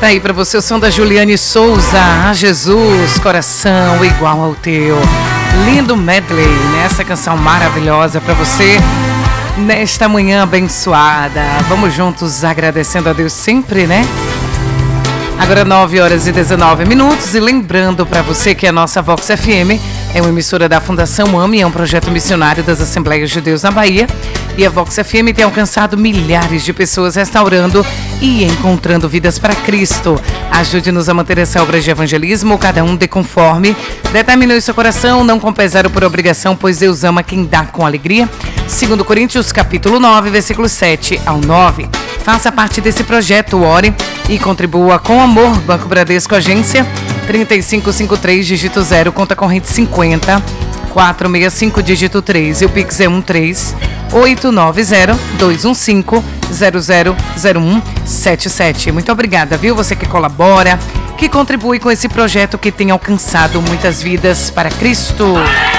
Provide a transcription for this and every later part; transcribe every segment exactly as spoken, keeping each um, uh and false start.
Tá aí pra você o som da Juliane Souza, a Jesus, coração igual ao teu. Lindo medley, né? Essa canção maravilhosa pra você nesta manhã abençoada. Vamos juntos agradecendo a Deus sempre, né? Agora nove horas e dezenove minutos, e lembrando para você que a nossa Vox F M é uma emissora da Fundação AME, é um projeto missionário das Assembleias de Deus na Bahia, e a Vox F M tem alcançado milhares de pessoas restaurando e encontrando vidas para Cristo. Ajude-nos a manter essa obra de evangelismo, cada um dê conforme determinou em seu coração, não com pesar ou por obrigação, pois Deus ama quem dá com alegria. Segundo Coríntios, capítulo nove, versículos sete ao nove. Faça parte desse projeto, ore e contribua com amor. Banco Bradesco, agência trinta e cinco cinquenta e três, dígito zero, conta corrente cinquenta, quatrocentos e sessenta e cinco, dígito três, e o Pix é um três oito nove zero dois um cinco zero zero zero um sete sete. Muito obrigada, viu? Você que colabora, que contribui com esse projeto que tem alcançado muitas vidas para Cristo.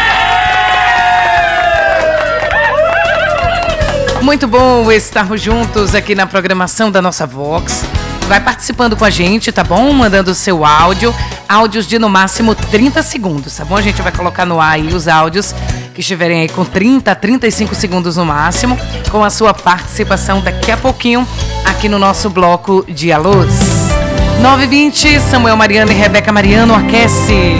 Muito bom estarmos juntos aqui na programação da nossa Vox. Vai participando com a gente, tá bom? Mandando o seu áudio, áudios de no máximo trinta segundos, tá bom? A gente vai colocar no ar aí os áudios que estiverem aí com trinta, trinta e cinco segundos no máximo, com a sua participação daqui a pouquinho aqui no nosso bloco de alôs. nove e vinte, Samuel Mariano e Rebeca Mariano aquece.